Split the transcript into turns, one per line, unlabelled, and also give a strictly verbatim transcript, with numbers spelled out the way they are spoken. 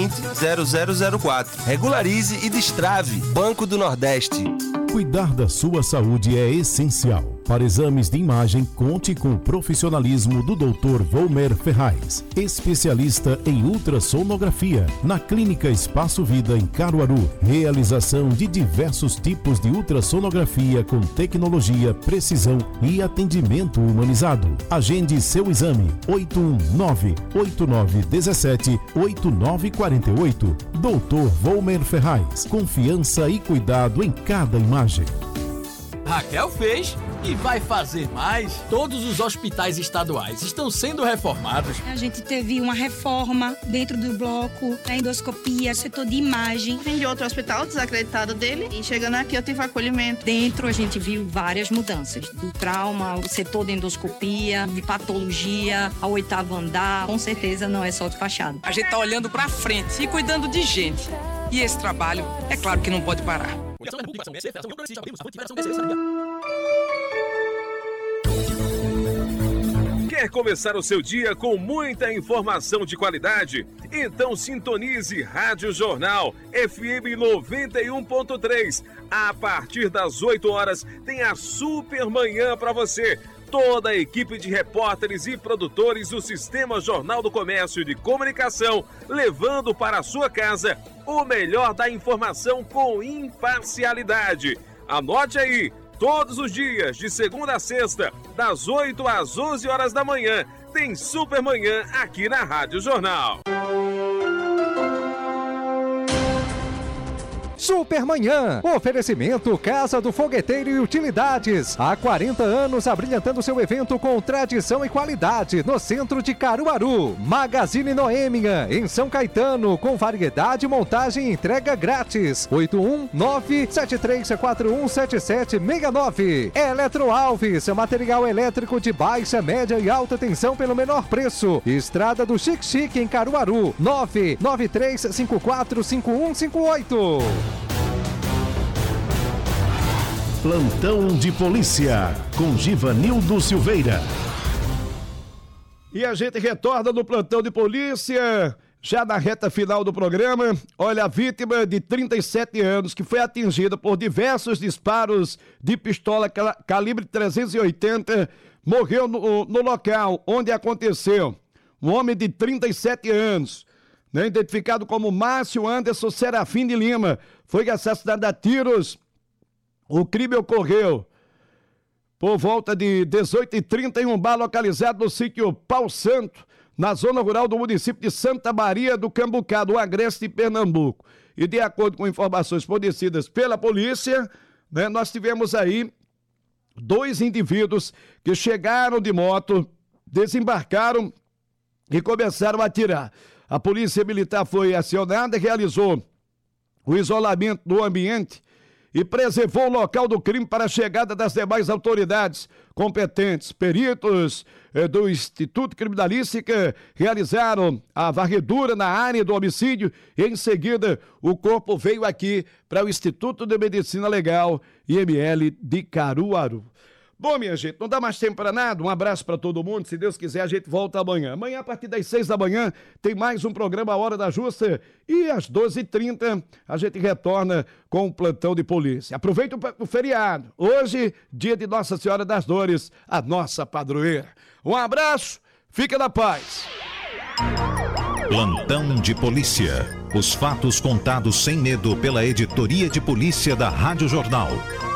zero, zero zero zero quatro. Regularize e destrave. Banco do Nordeste.
Cuidar da sua saúde é essencial. Para exames de imagem, conte com o profissionalismo do doutor Volmer Ferraz, especialista em ultrassonografia, na Clínica Espaço Vida, em Caruaru. Realização de diversos tipos de ultrassonografia com tecnologia, precisão e atendimento humanizado. Agende seu exame. oito um nove, oito nove um sete, oito nove quatro oito. doutor Volmer Ferraz. Confiança e cuidado em cada imagem.
Raquel fez e vai fazer mais. Todos os hospitais estaduais estão sendo reformados.
A gente teve uma reforma dentro do bloco, a endoscopia, setor de imagem.
Vim de outro hospital desacreditado dele e chegando aqui eu tive acolhimento.
Dentro a gente viu várias mudanças, do trauma, o setor de endoscopia, de patologia, ao oitavo andar. Com certeza não é só de fachada.
A gente tá olhando pra frente e cuidando de gente. E esse trabalho, é claro que não pode parar.
Quer começar o seu dia com muita informação de qualidade? Então sintonize Rádio Jornal F M noventa e um ponto três. A partir das oito horas tem a Super Manhã para você. Toda a equipe de repórteres e produtores do Sistema Jornal do Comércio de Comunicação, levando para a sua casa o melhor da informação com imparcialidade. Anote aí, todos os dias, de segunda a sexta, das oito às onze horas da manhã, tem Super Manhã aqui na Rádio Jornal.
Supermanhã, oferecimento Casa do Fogueteiro e Utilidades. Há quarenta anos abrilhantando seu evento com tradição e qualidade no centro de Caruaru. Magazine Noêmia, em São Caetano, com variedade, montagem e entrega grátis. oito um nove, sete três quatro um, sete sete seis nove. Eletro Alves, material elétrico de baixa, média e alta tensão pelo menor preço. Estrada do Chique Chique, em Caruaru. nove nove três cinco quatro cinco um cinco oito.
Plantão de Polícia, com Givanildo Silveira.
E a gente retorna no Plantão de Polícia, já na reta final do programa. Olha, a vítima de trinta e sete anos, que foi atingida por diversos disparos de pistola calibre trezentos e oitenta, morreu no, no local onde aconteceu. Um homem de trinta e sete anos, né, identificado como Márcio Anderson Serafim de Lima, foi assassinado a tiros. O crime ocorreu por volta de dezoito e trinta em um bar localizado no sítio Pau Santo, na zona rural do município de Santa Maria do Cambucá, do Agreste, Pernambuco. E de acordo com informações fornecidas pela polícia, né, nós tivemos aí dois indivíduos que chegaram de moto, desembarcaram e começaram a atirar. A polícia militar foi acionada e realizou o isolamento do ambiente e preservou o local do crime para a chegada das demais autoridades competentes. Peritos eh, do Instituto Criminalística realizaram a varredura na área do homicídio e, em seguida, o corpo veio aqui para o Instituto de Medicina Legal I M L de Caruaru. Bom, minha gente, não dá mais tempo para nada. Um abraço para todo mundo. Se Deus quiser, a gente volta amanhã. Amanhã, a partir das seis da manhã, tem mais um programa A Hora da Justa. E às doze e trinta, a gente retorna com o Plantão de Polícia. Aproveita o feriado. Hoje, dia de Nossa Senhora das Dores, a nossa padroeira. Um abraço, fica na paz.
Plantão de Polícia. Os fatos contados sem medo pela Editoria de Polícia da Rádio Jornal.